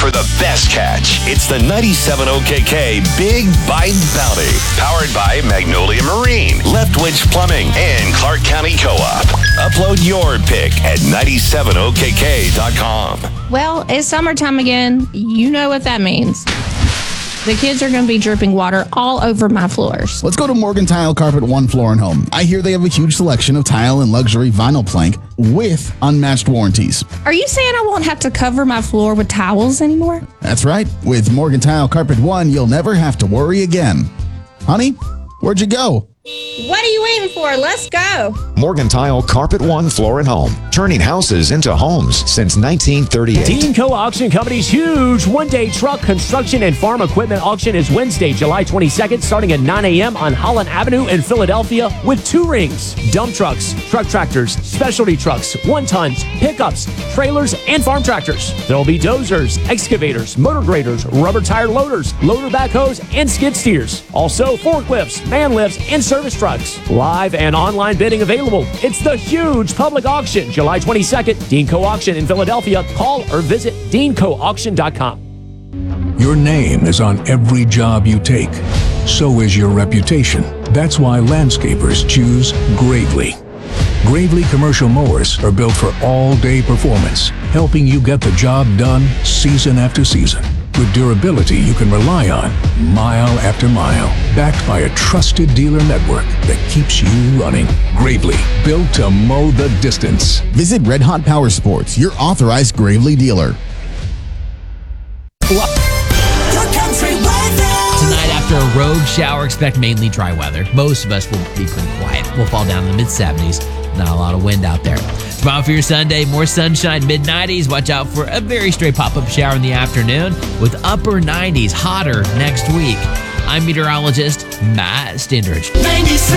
for the best catch. It's the 97 OKK Big Bite Bounty. Powered by Magnolia Marine, Leftwich Plumbing, and Clark County Co-op. Upload your pick at 97okk.com. Well, it's summertime again. You know what that means. The kids are going to be dripping water all over my floors. Let's go to Morgan Tile Carpet One Floor and Home. I hear they have a huge selection of tile and luxury vinyl plank with unmatched warranties. Are you saying I won't have to cover my floor with towels anymore? That's right. With Morgan Tile Carpet One, you'll never have to worry again. Honey, where'd you go? What are you waiting for? Let's go. Morgan Tile Carpet One Floor and Home. Turning houses into homes since 1938. Deanco Auction Company's huge one-day truck, construction, and farm equipment auction is Wednesday, July 22nd, starting at 9 a.m. on Holland Avenue in Philadelphia with 2 rings. Dump trucks, truck tractors, specialty trucks, 1-tons, pickups, trailers, and farm tractors. There will be dozers, excavators, motor graders, rubber tire loaders, loader backhoes, and skid steers. Also, forklifts, man lifts, and service trucks. Live and online bidding available. It's the huge public auction, July 22nd, Deanco Auction in Philadelphia. Call or visit deancoauction.com. Your name is on every job you take. So is your reputation. That's why landscapers choose Gravely. Gravely commercial mowers are built for all-day performance, helping you get the job done season after season. With durability you can rely on, mile after mile, backed by a trusted dealer network that keeps you running. Gravely, built to mow the distance. Visit Red Hot Power Sports, your authorized Gravely dealer. Tonight, after a rogue shower, expect mainly dry weather. Most of us will be pretty quiet. We'll fall down in the mid-70s. Not a lot of wind out there. Tomorrow for your Sunday, more sunshine, mid-90s. Watch out for a very stray pop-up shower in the afternoon with upper 90s, hotter next week. I'm meteorologist Matt Stindridge. 97